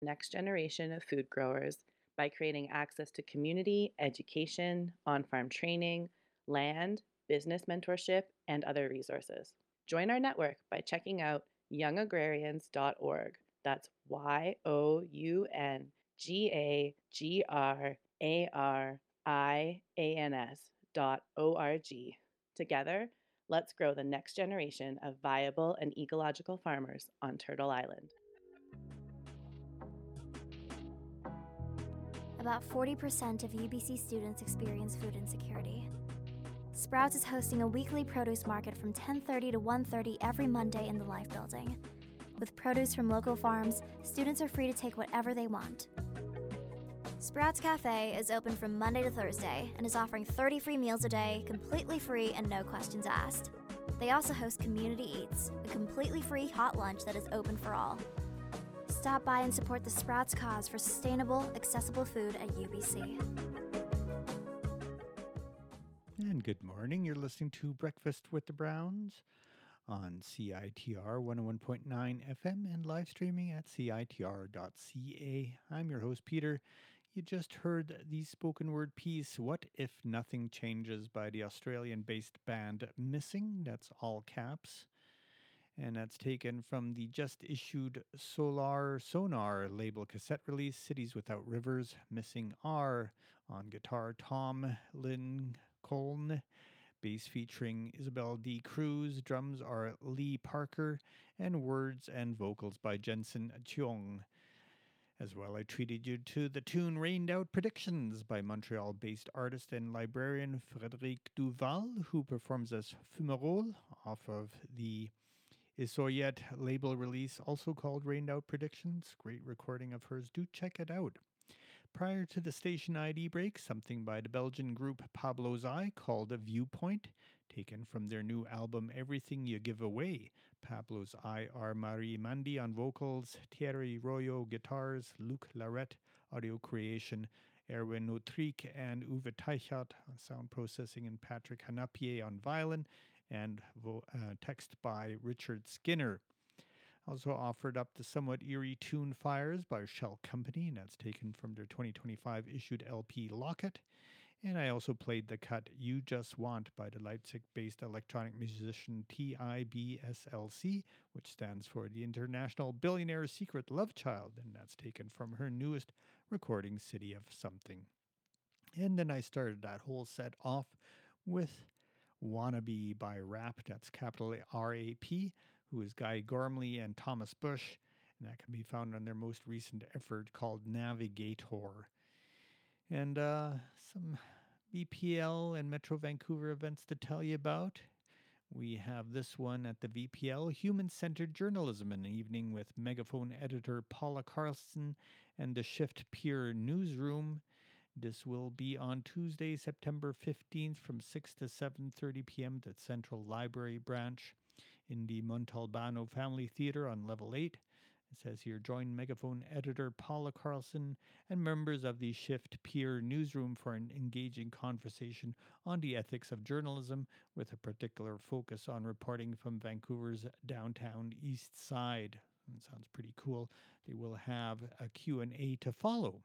next generation of food growers by creating access to community, education, on farm training, land, business mentorship, and other resources. Join our network by checking out youngagrarians.org. That's YOUNGAGRARIANS.org. Together, let's grow the next generation of viable and ecological farmers on Turtle Island. About 40% of UBC students experience food insecurity. Sprouts is hosting a weekly produce market from 10:30 to 1:30 every Monday in the Life Building. With produce from local farms, students are free to take whatever they want. Sprouts Cafe is open from Monday to Thursday and is offering 30 free meals a day, completely free and no questions asked. They also host Community Eats, a completely free hot lunch that is open for all. Stop by and support the Sprouts cause for sustainable, accessible food at UBC. And good morning. You're listening to Breakfast with the Browns on CITR 101.9 FM and live streaming at CITR.ca. I'm your host, Peter. You just heard the spoken word piece, What If Nothing Changes, by the Australian-based band Missing. That's all caps. And that's taken from the just issued Solar Sonar label cassette release, Cities Without Rivers. Missing are on guitar Tom Lincoln, bass featuring Isabel D. Cruz, drums are Lee Parker, and words and vocals by Jensen Cheong. As well, I treated you to the tune Rained Out Predictions by Montreal-based artist and librarian Frédéric Duval, who performs as Fumerole off of the Isoyet label release, also called Rained Out Predictions. Great recording of hers. Do check it out. Prior to the station ID break, something by the Belgian group Pablo's Eye called A Viewpoint, taken from their new album Everything You Give Away. Pablo's Eye are Marie Mandi on vocals, Thierry Royo guitars, Luc Larette audio creation, Erwin Autrique and Uwe Teichert on sound processing, and Patrick Hanapier on violin, and text by Richard Skinner. Also offered up the somewhat eerie tune Fires by Shell Company, and that's taken from their 2025 issued LP Locket. And I also played the cut You Just Want by the Leipzig-based electronic musician TIBSLC, which stands for the International Billionaire Secret Love Child, and that's taken from her newest recording, City of Something. And then I started that whole set off with Wannabe by Rap, that's capital R-A-P, who is Guy Gormley and Thomas Bush, and that can be found on their most recent effort called Navigator. And some VPL and Metro Vancouver events to tell you about. We have this one at the VPL, Human-Centered Journalism, an evening with Megaphone editor Paula Carlson and the Shift Peer Newsroom. This will be on Tuesday, September 15th from 6 to 7:30 p.m. at Central Library Branch in the Montalbano Family Theater on Level 8. It says here, join Megaphone editor Paula Carlson and members of the Shift Peer Newsroom for an engaging conversation on the ethics of journalism, with a particular focus on reporting from Vancouver's downtown east side. That sounds pretty cool. They will have a Q&A to follow.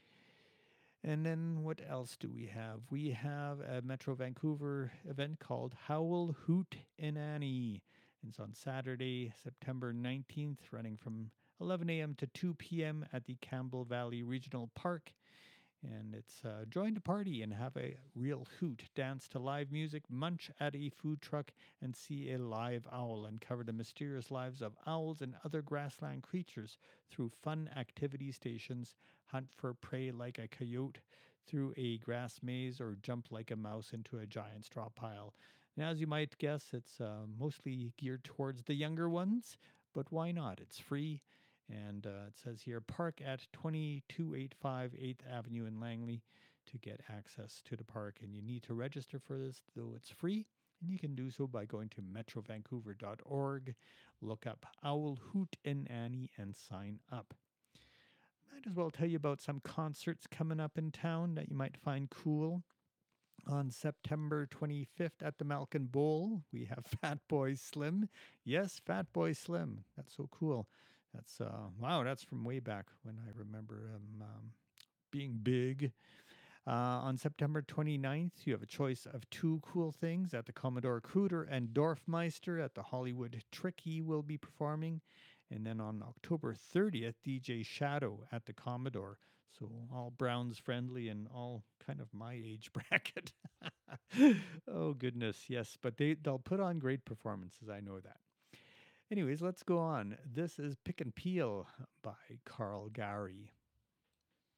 And then what else do we have? We have a Metro Vancouver event called Howl, Hoot, and Annie. It's on Saturday, September 19th, running from 11 a.m. to 2 p.m. at the Campbell Valley Regional Park. And it's join the party and have a real hoot, dance to live music, munch at a food truck, and see a live owl, uncover the mysterious lives of owls and other grassland creatures through fun activity stations, hunt for prey like a coyote through a grass maze, or jump like a mouse into a giant straw pile. And as you might guess, it's mostly geared towards the younger ones, but why not? It's free. And it says here, park at 2285 8th Avenue in Langley to get access to the park. And you need to register for this, though it's free. And you can do so by going to metrovancouver.org, look up Owl, Hoot, and Annie, and sign up. Might as well tell you about some concerts coming up in town that you might find cool. On September 25th at the Malkin Bowl, we have Fatboy Slim. Yes, Fatboy Slim. That's so cool. That's wow, that's from way back when I remember him being big. On September 29th, you have a choice of two cool things at the Commodore Cruder and Dorfmeister at the Hollywood Tricky will be performing. And then on October 30th, DJ Shadow at the Commodore. So all Browns friendly and all kind of my age bracket. Oh goodness, yes, but they'll put on great performances. I know that. Anyways, let's go on. This is Pick and Peel by Carl Gary.